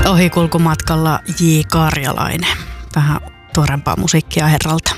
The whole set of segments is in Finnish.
Ohikulkumatkalla J. Karjalainen. Vähän tuorempaa musiikkia herralta.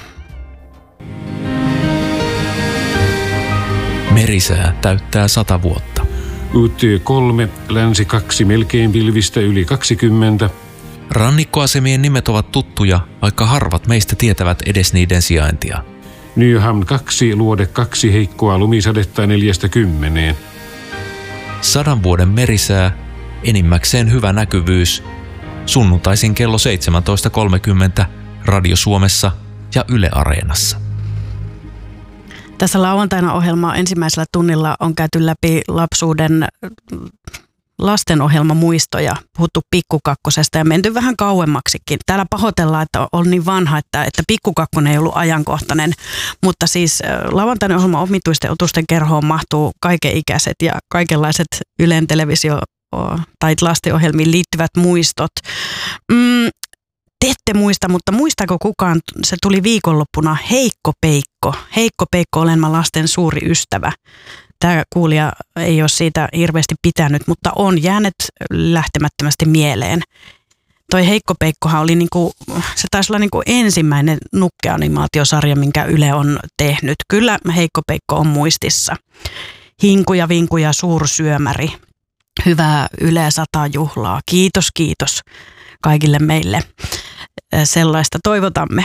Merisää täyttää 100 vuotta. UT3, länsi 2, melkein pilvistä yli 20. Rannikkoasemien nimet ovat tuttuja, vaikka harvat meistä tietävät edes niiden sijaintia. Nyham 2, luode 2, heikkoa lumisadetta 4–10. 100 vuoden merisää, enimmäkseen hyvä näkyvyys. Sunnuntaisin kello 17.30 Radio Suomessa ja Yle Areenassa. Tässä lauantaina ohjelmaa ensimmäisellä tunnilla on käyty läpi lapsuuden lastenohjelmamuistoja, puhuttu Pikkukakkosesta ja menty vähän kauemmaksikin. Täällä pahoitellaan, että on niin vanha, että Pikkukakkonen ei ollut ajankohtainen, mutta siis lauantaina ohjelman omituisten otusten kerhoon mahtuu kaikenikäiset ja kaikenlaiset Ylen televisio- tai lastenohjelmiin liittyvät muistot. Te ette muista, mutta muistaako kukaan, se tuli viikonloppuna Heikko Peikko. Heikko Peikko, olen mä lasten suuri ystävä. Tämä kuulija ei ole siitä hirveästi pitänyt, mutta on jäänyt lähtemättömästi mieleen. Toi Heikko Peikkohan oli se taisi olla ensimmäinen nukkeanimaatiosarja, minkä Yle on tehnyt. Kyllä Heikko Peikko on muistissa. Hinku ja vinku ja suursyömäri. Hyvää Yle 100 juhlaa. Kiitos kaikille meille. Sellaista toivotamme.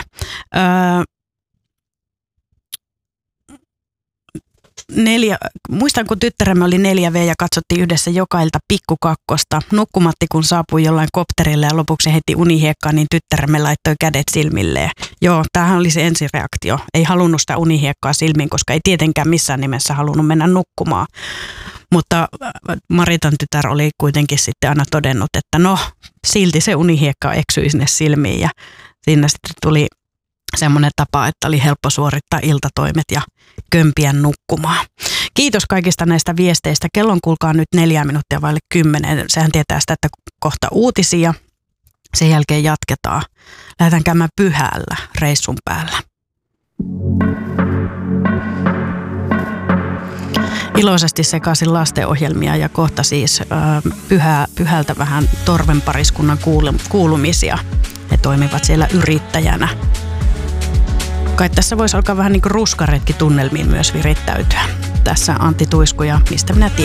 Muistan, kun tyttäremme oli 4V ja katsottiin yhdessä joka ilta Pikkukakkosta. Nukkumatti kun saapui jollain kopterille ja lopuksi heitti unihiekkaa, niin tyttäremme laittoi kädet silmilleen. Joo, tämähän oli se ensireaktio. Ei halunnut sitä unihiekkaa silmiin, koska ei tietenkään missään nimessä halunnut mennä nukkumaan. Mutta Maritan tytär oli kuitenkin sitten aina todennut, että silti se unihiekka eksyi sinne silmiin ja siinä sitten tuli semmoinen tapa, että oli helppo suorittaa iltatoimet ja kömpiä nukkumaan. Kiitos kaikista näistä viesteistä. Kellon kuulkaa nyt 4 minuuttia vaille 10. Sehän tietää sitä, että kohta uutisia. Sen jälkeen jatketaan. Lähdetään käymään Pyhällä reissun päällä. Iloisesti sekaisin lastenohjelmia ja kohta siis Pyhältä vähän Torven pariskunnan kuulumisia. He toimivat siellä yrittäjänä. Kai tässä voisi alkaa vähän niin kuin ruskaretki tunnelmiin myös virittäytyä. Tässä Antti Tuisku ja Mistä minä tiedän.